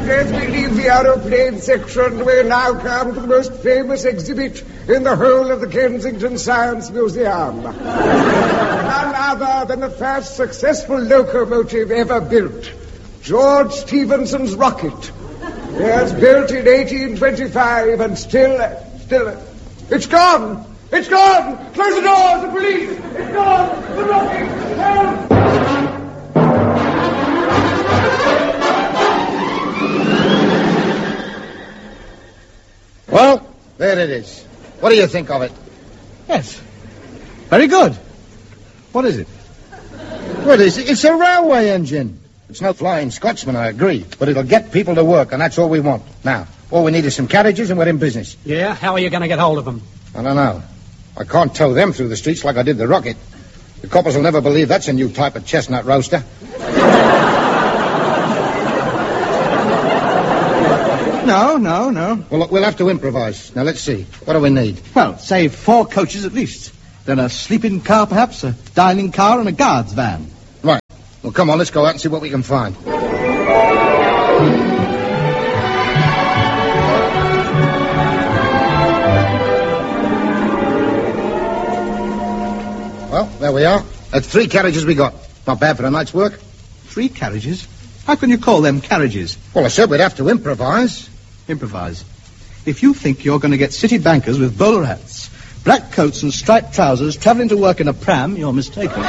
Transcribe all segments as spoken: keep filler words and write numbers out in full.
As we leave the aeroplane section, we now come to the most famous exhibit in the whole of the Kensington Science Museum. None other than the first successful locomotive ever built, George Stephenson's rocket. Yes, built in eighteen twenty-five and still, still... It's gone! It's gone! Close the doors, the police! It's gone! The rocket! Help! Well, there it is. What do you think of it? Yes. Very good. What is it? What is it? It's a railway engine. It's no flying Scotsman, I agree, but it'll get people to work, and that's all we want. Now, all we need is some carriages, and we're in business. Yeah? How are you going to get hold of them? I don't know. I can't tow them through the streets like I did the rocket. The coppers will never believe that's a new type of chestnut roaster. No, no, no. Well, look, we'll have to improvise. Now, let's see. What do we need? Well, say four coaches at least. Then a sleeping car, perhaps, a dining car, and a guard's van. Right. Well, come on, let's go out and see what we can find. Well, there we are. That's three carriages we got. Not bad for a night's work. Three carriages? How can you call them carriages? Well, I said we'd have to improvise. Improvise. If you think you're going to get city bankers with bowler hats, black coats and striped trousers travelling to work in a pram, you're mistaken.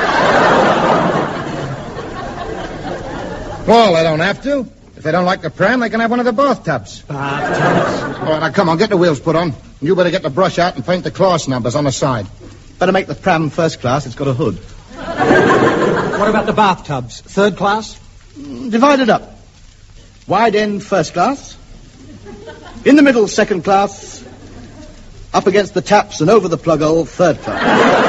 Well, they don't have to. If they don't like the pram, they can have one of the bathtubs. Bathtubs? All right, now come on, get the wheels put on. And you better get the brush out and paint the class numbers on the side. Better make the pram first class. It's got a hood. What about the bathtubs? Third class? Divided up. Wide end first class. In the middle second class. Up against the taps and over the plug hole third class.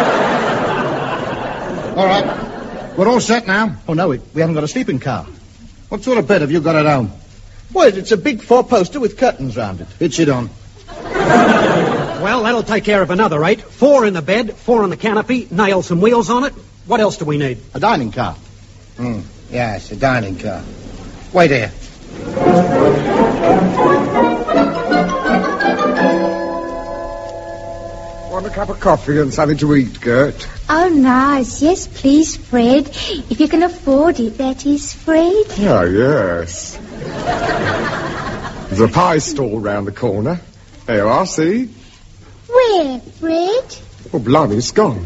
All right. We're all set now. Oh, no, we, we haven't got a sleeping car. What sort of bed have you got at home? Well, it's a big four-poster with curtains round it. Hitch it on. Well, that'll take care of another eight. Four in the bed, four on the canopy, nail some wheels on it. What else do we need? A dining car. Hmm. Yes, a dining car. Wait here. Want a cup of coffee and something to eat, Gert? Oh, nice. Yes, please, Fred. If you can afford it, that is, Fred. Oh, yes. There's a pie stall round the corner. There you are, see? Where, Fred? Oh, blimey, it's gone.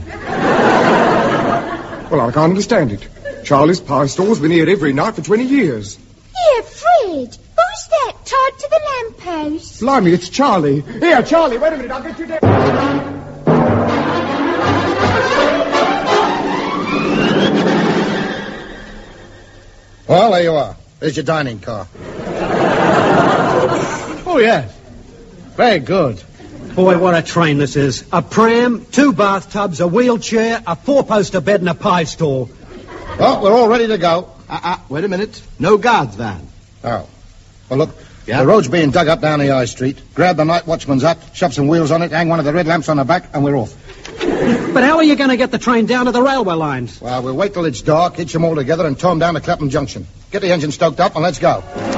Well, I can't understand it. Charlie's pie stall's been here every night for twenty years. Here, Fred. Who's that tied to the lamppost? Blimey, it's Charlie. Here, Charlie, wait a minute, I'll get you down. Well, there you are. There's your dining car. Oh, yes. Very good. Boy, what a train this is. A pram, two bathtubs, a wheelchair, a four-poster bed and a pie stall. Well, we're all ready to go. Uh-uh, wait a minute. No guard's van. Oh. Well, look, yeah? The road's being dug up down the high street. Grab the night watchman's hut, shove some wheels on it, hang one of the red lamps on the back, and we're off. But how are you going to get the train down to the railway lines? Well, we'll wait till it's dark, hitch them all together, and tow them down to Clapham Junction. Get the engine stoked up, and let's go.